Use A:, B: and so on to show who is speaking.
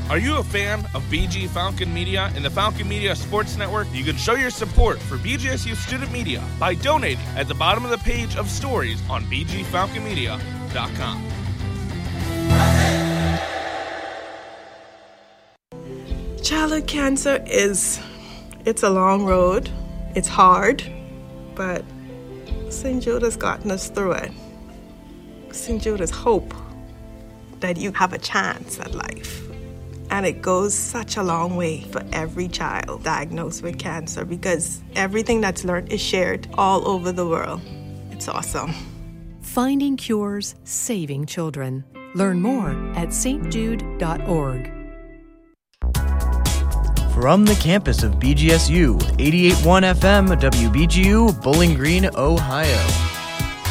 A: Are you a fan of BG Falcon Media and the Falcon Media Sports Network? You can show your support for BGSU Student Media by donating at the bottom of the page of stories on bgfalconmedia.com.
B: Childhood cancer it's a long road. It's hard, but St. Jude has gotten us through it. St. Jude is hope that you have a chance at life. And it goes such a long way for every child diagnosed with cancer because everything that's learned is shared all over the world. It's awesome.
C: Finding cures, saving children. Learn more at stjude.org.
D: From the campus of BGSU, 88.1 FM, WBGU, Bowling Green, Ohio.